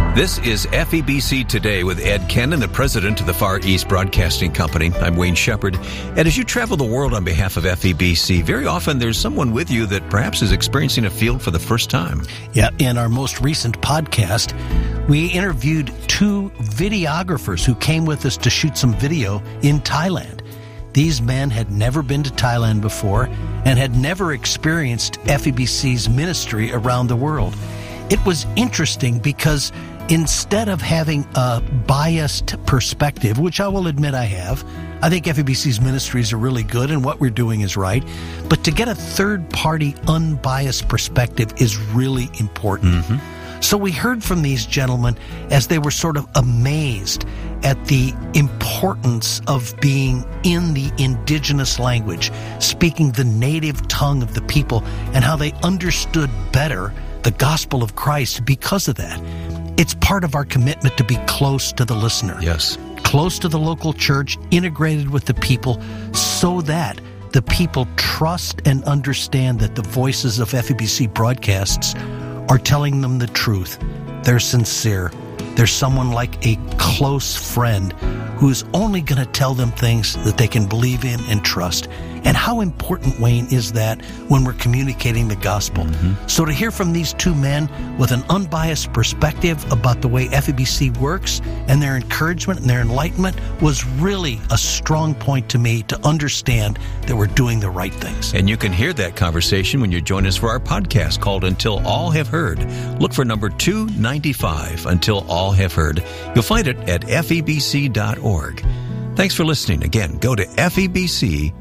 This is FEBC Today with Ed Kennon, the president of the Far East Broadcasting Company. I'm Wayne Shepherd. And as you travel the world on behalf of FEBC, very often there's someone with you that perhaps is experiencing a field for the first time. Yeah, in our most recent podcast, we interviewed two videographers who came with us to shoot some video in Thailand. These men had never been to Thailand before and had never experienced FEBC's ministry around the world. It was interesting because instead of having a biased perspective, which I will admit I have, I think FEBC's ministries are really good and what we're doing is right. But to get a third-party, unbiased perspective is really important. So we heard from these gentlemen as they were sort of amazed at the importance of being in the indigenous language, speaking the native tongue of the people, and how they understood better the gospel of Christ because of that. It's part of our commitment to be close to the listener. Yes. Close to the local church, integrated with the people, so that the people trust and understand that the voices of FEBC broadcasts are telling them the truth. They're sincere. They're someone like a close friend who's only going to tell them things that they can believe in and trust. And how important, Wayne, is that when we're communicating the gospel? So to hear from these two men with an unbiased perspective about the way FEBC works and their encouragement and their enlightenment was really a strong point to me to understand that we're doing the right things. And you can hear that conversation when you join us for our podcast called Until All Have Heard. Look for number 295, Until All Have Heard. You'll find it at febc.org. Thanks for listening. Again, go to febc.org.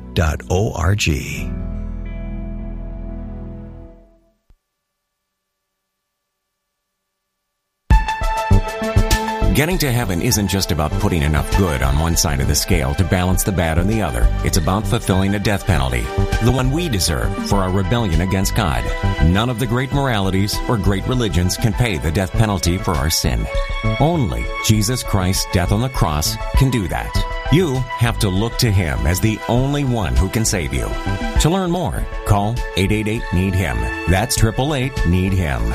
Getting to heaven isn't just about putting enough good on one side of the scale to balance the bad on the other. It's about fulfilling a death penalty, the one we deserve for our rebellion against God. None of the great moralities or great religions can pay the death penalty for our sin. Only Jesus Christ's death on the cross can do that. You have to look to Him as the only one who can save you. To learn more, call 888-NEED-HIM. That's 888-NEED-HIM.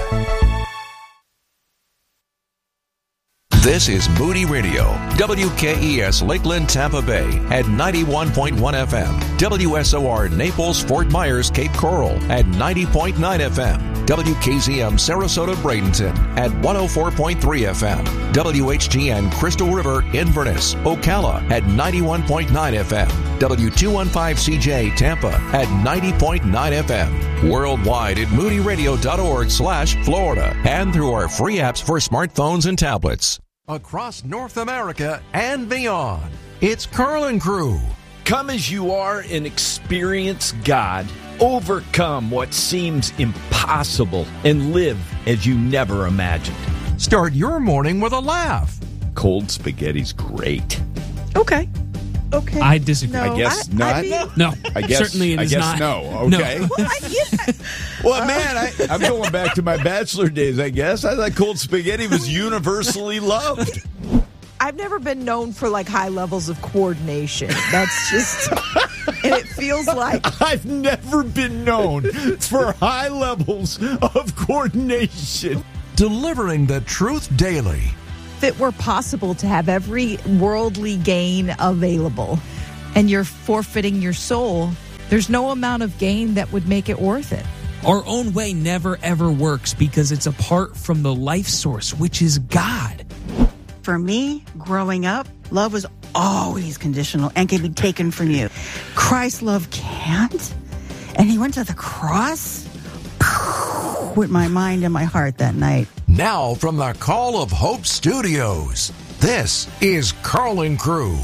This is Moody Radio, WKES Lakeland, Tampa Bay at 91.1 FM, WSOR Naples, Fort Myers, Cape Coral at 90.9 FM, WKZM Sarasota, Bradenton at 104.3 FM, WHGN Crystal River, Inverness, Ocala at 91.9 FM, W215CJ Tampa at 90.9 FM, worldwide at moodyradio.org/Florida, and through our free apps for smartphones and tablets. Across North America and beyond, it's Carlin Crew. Come as you are and experience God. Overcome what seems impossible and live as you never imagined. Start your morning with a laugh. Cold spaghetti's great. Okay. I disagree. No, I guess not. No. I guess, Certainly it is not. No. Okay. No. Well, man, I'm going back to my bachelor days, I guess. I thought cold spaghetti was universally loved. I've never been known for like high levels of coordination. That's just, and it feels like I've never been known for high levels of coordination. Delivering the truth daily. if it were possible to have every worldly gain available and you're forfeiting your soul, there's no amount of gain that would make it worth it. Our own way never, ever works because it's apart from the life source, which is God. For me, growing up, love was always conditional and can be taken from you. Christ's love can't. And he went to the cross with my mind and my heart that night. Now from the Call of Hope Studios, this is Carlin Crew.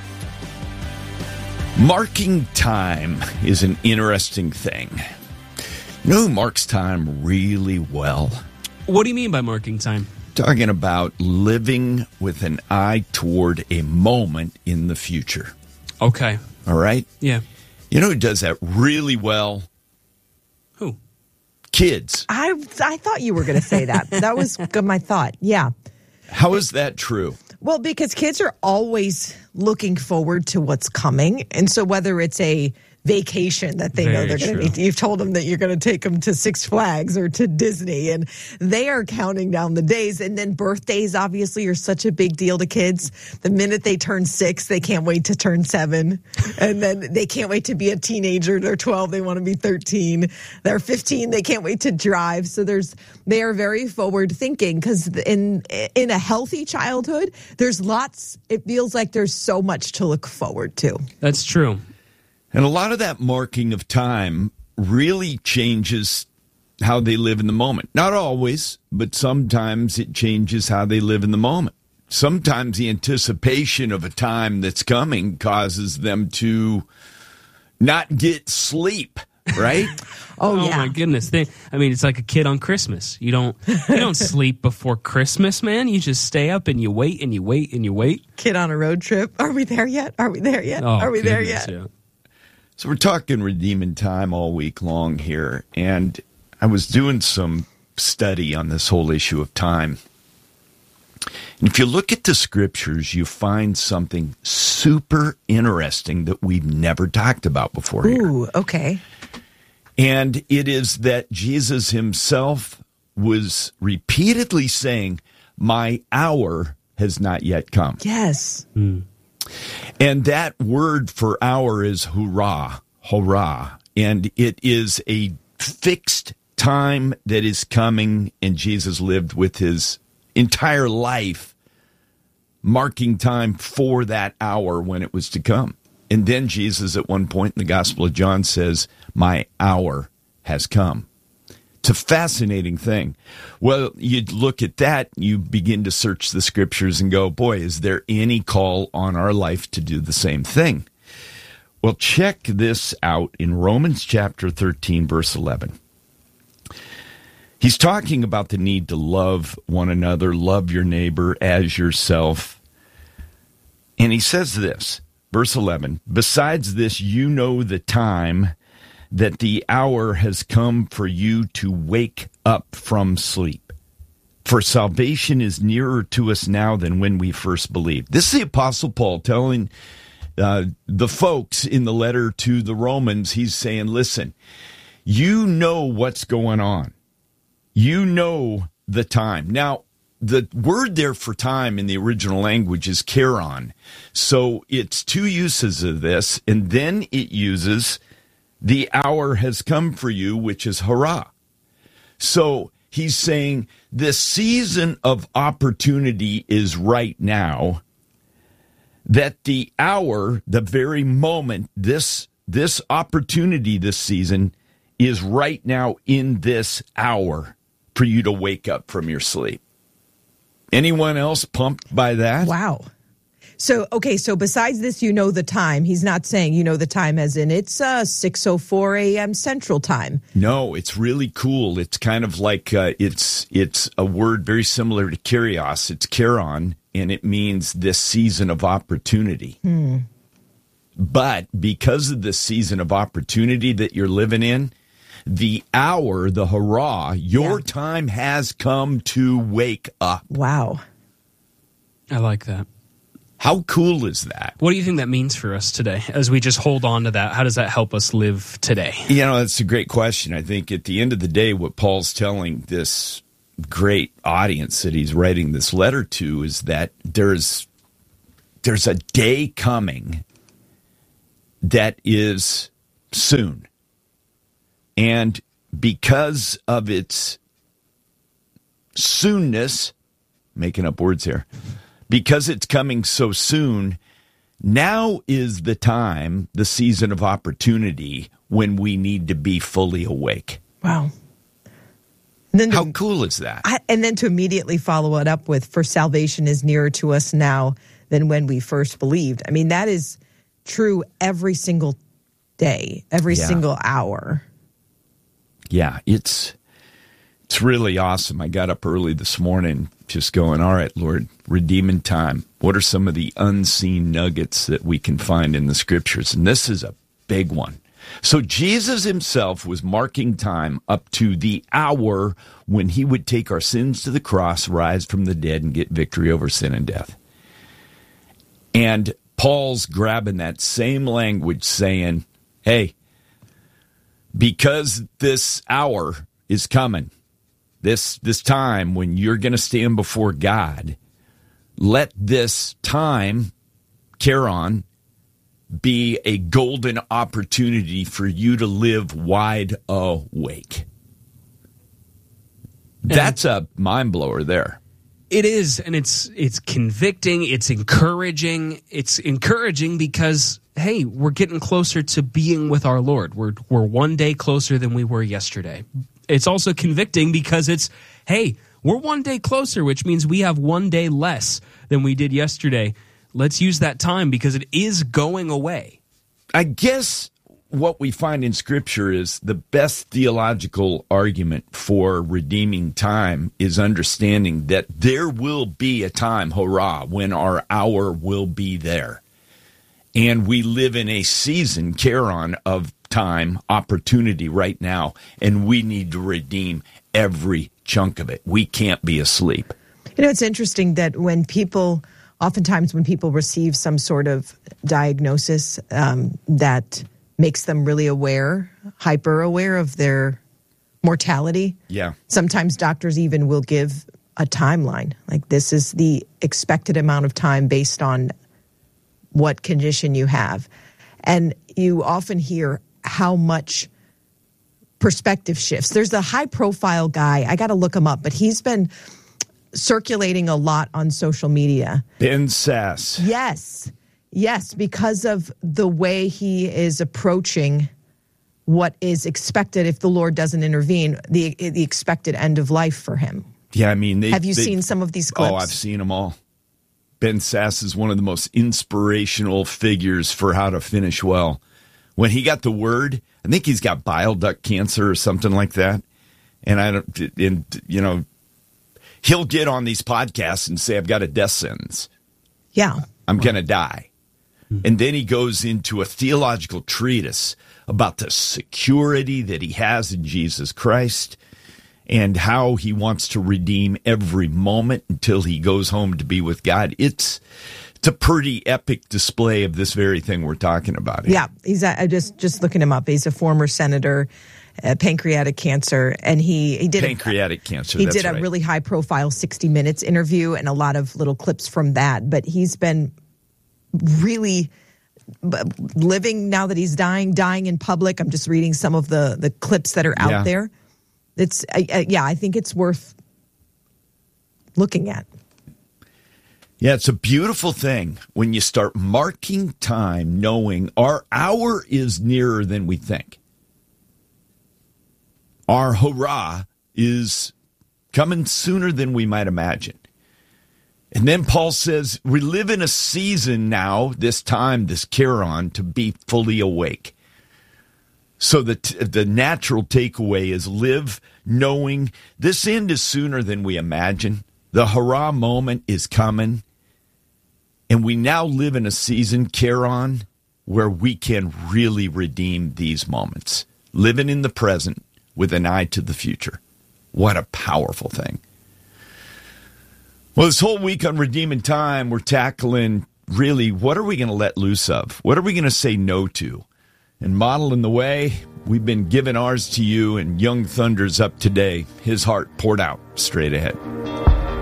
Marking time is an interesting thing. You know who marks time really well? What do you mean by marking time? Talking about living with an eye toward a moment in the future. Okay. All right? Yeah. You know who does that really well? Who? Kids. I thought you were going to say that. That was my thought. Yeah. How is that true? Well, because kids are always looking forward to what's coming. And so whether it's a vacation that they know they're going to be. You've told them that you're going to take them to Six Flags or to Disney, and they are counting down the days. And then birthdays, obviously, are such a big deal to kids. The minute they turn 6, they can't wait to turn 7. And then they can't wait to be a teenager. They're 12, they want to be 13. They're 15, they can't wait to drive. So they are very forward thinking, because in a healthy childhood, it feels like there's so much to look forward to. That's true. And a lot of that marking of time really changes how they live in the moment. Not always, but sometimes it changes how they live in the moment. Sometimes the anticipation of a time that's coming causes them to not get sleep, right? Oh my goodness. It's like a kid on Christmas. You don't sleep before Christmas, man. You just stay up and you wait and you wait and you wait. Kid on a road trip. Are we there yet? Are we there yet? Oh, Are we there yet? Yeah. So we're talking redeeming time all week long here, and I was doing some study on this whole issue of time. And if you look at the scriptures, you find something super interesting that we've never talked about before here. Ooh, okay. And it is that Jesus himself was repeatedly saying, "My hour has not yet come." Yes. And that word for hour is hurrah, and it is a fixed time that is coming, and Jesus lived with his entire life marking time for that hour when it was to come. And then Jesus at one point in the Gospel of John says, "My hour has come." It's a fascinating thing. Well, you look at that, you begin to search the scriptures and go, boy, is there any call on our life to do the same thing? Well, check this out in Romans chapter 13, verse 11. He's talking about the need to love one another, love your neighbor as yourself. And he says this, verse 11, "Besides this, you know the time, that the hour has come for you to wake up from sleep. For salvation is nearer to us now than when we first believed." This is the Apostle Paul telling the folks in the letter to the Romans. He's saying, listen, you know what's going on. You know the time. Now, the word there for time in the original language is kairon. So it's two uses of this, and then it uses "the hour has come for you," which is hurrah. So he's saying this season of opportunity is right now, that the hour, the very moment, this opportunity this season is right now in this hour for you to wake up from your sleep. Anyone else pumped by that? Wow. So besides this, you know the time. He's not saying you know the time as in it's 6:04 a.m. Central Time. No, it's really cool. It's kind of like it's a word very similar to kyrios. It's kairon, and it means this season of opportunity. But because of the season of opportunity that you're living in, the hour, the hurrah, your time has come to wake up. Wow. I like that. How cool is that? What do you think that means for us today as we just hold on to that? How does that help us live today? That's a great question. I think at the end of the day, what Paul's telling this great audience that he's writing this letter to is that there's a day coming that is soon. And because of its soonness, making up words here, because it's coming so soon, now is the time, the season of opportunity, when we need to be fully awake. Wow. Then how cool is that? And then to immediately follow it up with, "For salvation is nearer to us now than when we first believed." I mean, that is true every single day, every single hour. Yeah, it's really awesome. I got up early this morning just going, all right, Lord, redeeming time. What are some of the unseen nuggets that we can find in the scriptures? And this is a big one. So Jesus himself was marking time up to the hour when he would take our sins to the cross, rise from the dead, and get victory over sin and death. And Paul's grabbing that same language saying, hey, because this hour is coming, this time when you're going to stand before God, let this time, Charon, be a golden opportunity for you to live wide awake. That's a mind blower there. It is, and it's convicting, it's encouraging. It's encouraging because, hey, we're getting closer to being with our Lord. We're one day closer than we were yesterday. It's also convicting because it's, hey, we're one day closer, which means we have one day less than we did yesterday. Let's use that time because it is going away. I guess what we find in Scripture is the best theological argument for redeeming time is understanding that there will be a time, hurrah, when our hour will be there. And we live in a season, Charon, of time, opportunity right now, and we need to redeem every chunk of it. We can't be asleep. You know, it's interesting that oftentimes when people receive some sort of diagnosis that makes them really hyper aware of their mortality. Yeah. Sometimes doctors even will give a timeline. Like, this is the expected amount of time based on what condition you have. And you often hear how much perspective shifts. There's a high-profile guy. I got to look him up, but he's been circulating a lot on social media. Ben Sass. Yes, because of the way he is approaching what is expected if the Lord doesn't intervene, the expected end of life for him. Yeah, I mean, have you seen some of these clips? Oh, I've seen them all. Ben Sass is one of the most inspirational figures for how to finish well. When he got the word, I think he's got bile duct cancer or something like that, he'll get on these podcasts and say, "I've got a death sentence. Yeah, I'm going to die." And then he goes into a theological treatise about the security that he has in Jesus Christ and how he wants to redeem every moment until he goes home to be with God. It's a pretty epic display of this very thing we're talking about here. Yeah, he's just looking him up. He's a former senator, pancreatic cancer, and he did pancreatic cancer. He did a really high profile 60 Minutes interview and a lot of little clips from that. But he's been really living now that he's dying in public. I'm just reading some of the clips that are out there. It's I think it's worth looking at. Yeah, it's a beautiful thing when you start marking time, knowing our hour is nearer than we think. Our hurrah is coming sooner than we might imagine. And then Paul says, we live in a season now, this time, this Charon, to be fully awake. So the natural takeaway is live knowing this end is sooner than we imagine. The hurrah moment is coming. And we now live in a season, Charon, where we can really redeem these moments. Living in the present with an eye to the future. What a powerful thing. Well, this whole week on Redeeming Time, we're tackling, really, what are we going to let loose of? What are we going to say no to? And modeling the way, we've been giving ours to you, and Young Thunder's up today. His heart poured out straight ahead.